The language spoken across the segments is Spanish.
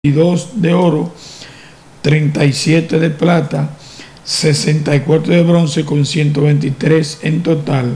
22 de oro, 37 de plata, 64 de bronce con 123 en total.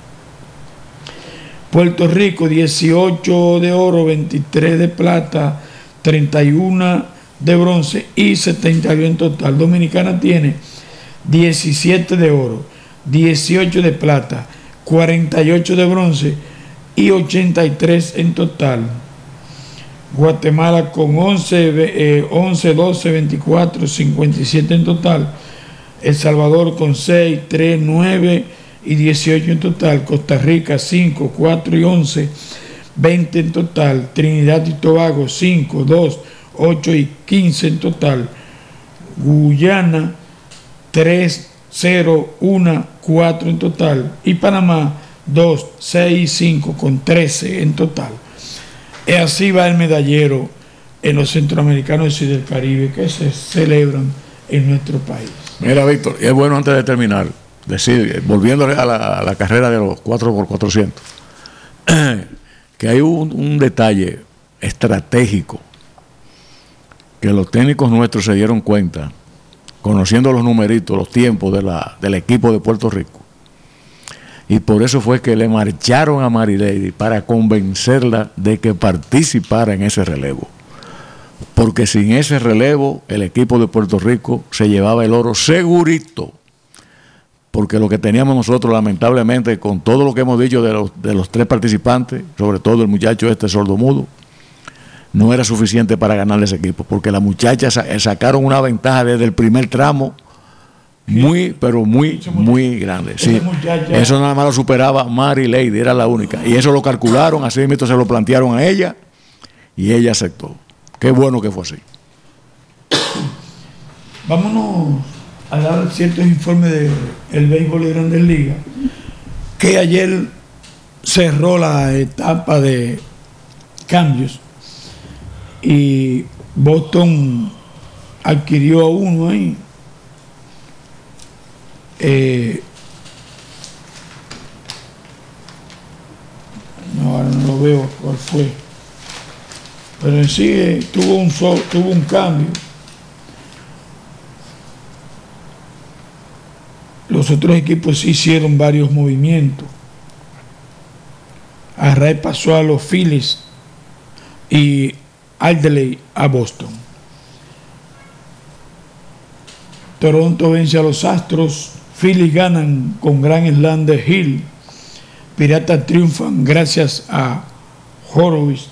Puerto Rico 18 de oro, 23 de plata, 31 de bronce y 72 en total. Dominicana tiene 17 de oro, 18 de plata, 48 de bronce y 83 en total. Guatemala con 11, 12, 24, 57 en total. El Salvador con 6, 3, 9 y 18 en total. Costa Rica 5, 4 y 11, 20 en total. Trinidad y Tobago 5, 2, 8 y 15 en total. Guyana 3, 0, 1, 4 en total. Y Panamá 2, 6 y 5 con 13 en total. Y así va el medallero en los centroamericanos y del Caribe que se celebran en nuestro país. Mira, Víctor, y es bueno antes de terminar, decir, volviendo a la carrera de los 4x400, que hay un detalle estratégico que los técnicos nuestros se dieron cuenta, conociendo los numeritos, los tiempos del equipo de Puerto Rico. Y por eso fue que le marcharon a Marilady para convencerla de que participara en ese relevo. Porque sin ese relevo, el equipo de Puerto Rico se llevaba el oro segurito. Porque lo que teníamos nosotros, lamentablemente, con todo lo que hemos dicho de los tres participantes, sobre todo el muchacho sordomudo, no era suficiente para ganar ese equipo. Porque las muchachas sacaron una ventaja desde el primer tramo, muy grande. Sí, eso nada más lo superaba Marilady, era la única. Y eso lo calcularon, así mismo se lo plantearon a ella y ella aceptó. Qué bueno que fue así. Vámonos a dar ciertos informes del béisbol de Grandes Ligas, que ayer cerró la etapa de cambios y Boston adquirió a uno ahí. No, ahora no lo veo cuál fue, pero en sí tuvo un cambio. Los otros equipos sí hicieron varios movimientos. Array pasó a los Phillies y Alderley a Boston. Toronto vence a los Astros. Phillies ganan con gran slam de Hill. Piratas triunfan gracias a Horowitz.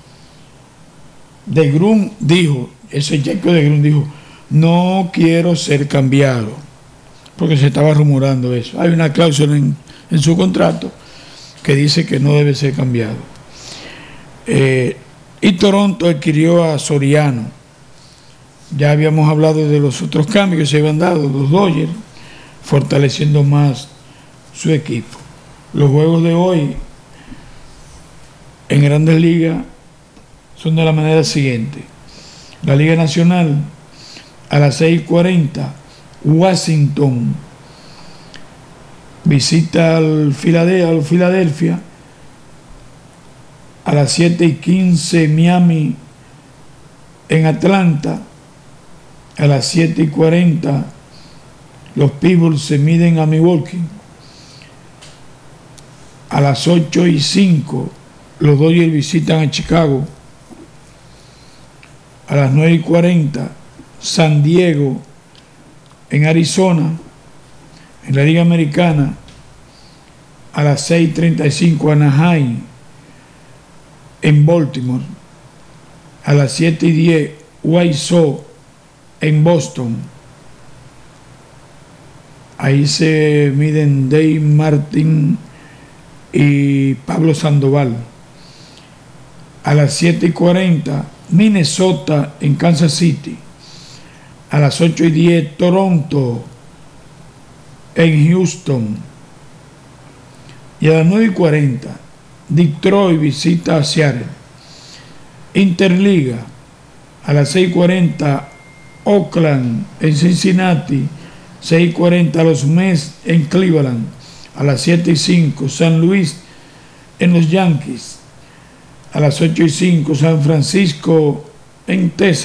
DeGrom dijo, ese Jacob DeGrom dijo, no quiero ser cambiado, porque se estaba rumorando eso. Hay una cláusula en su contrato que dice que no debe ser cambiado. Y Toronto adquirió a Soriano. Ya habíamos hablado de los otros cambios que se habían dado, los Dodgers, fortaleciendo más su equipo. Los juegos de hoy en Grandes Ligas son de la manera siguiente. La Liga Nacional a las 6:40, Washington visita al Filadelfia. A las 7:15, Miami en Atlanta. A las 7:40, los Pittsburgh se miden a Milwaukee. A las 8:05, los Dodgers visitan a Chicago. A las 9:40, San Diego en Arizona. En la Liga Americana, a las 6:35, Anaheim en Baltimore. A las 7:10, White Sox en Boston. Ahí se miden Dave Martin y Pablo Sandoval. A las 7:40, Minnesota en Kansas City. A las 8:10, Toronto en Houston. Y a las 9:40, Detroit visita a Seattle. Interliga, a las 6:40, Oakland en Cincinnati. 6:40, los Mets en Cleveland. A las 7:05, San Luis en los Yankees. A las 8:05, San Francisco en Tesa.